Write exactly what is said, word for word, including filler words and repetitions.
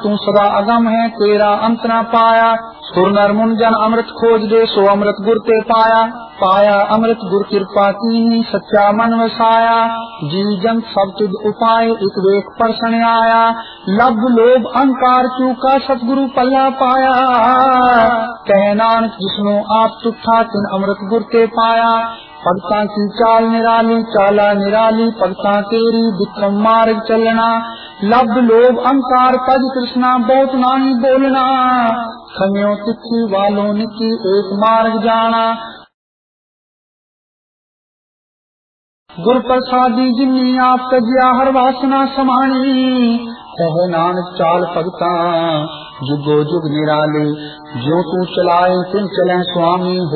तू सदा अगम है तेरा अंत न पाया। सुर नर मुन जन अमृत खोज दे सो अमृत गुर ते पाया। पाया अमृत गुर कृपा कीनी सच्चा मन वसाया। जी जन सब तुद उपाय एक वेख परसन आया। लब लोभ अहंकार चूका सतगुरु पल्ला पाया। कह नानक जिसनो आप तुठा तिन अमृत गुर ते पाया। भगतां की चाल निराली चाला निराली भगतां तेरी विक्रम मार्ग चलना। लब्ध लोभ अहंकार तज कृष्णा बहुत नाही बोलना। खमियो तिथि वालों निकी एक मार्ग जाना। गुर प्रसादी जिन्नी आप तजिया हर वासना समानी। कह नानक चाल भगतां जुगो जुग निराले। जो तू चलाए तिन चले स्वामी।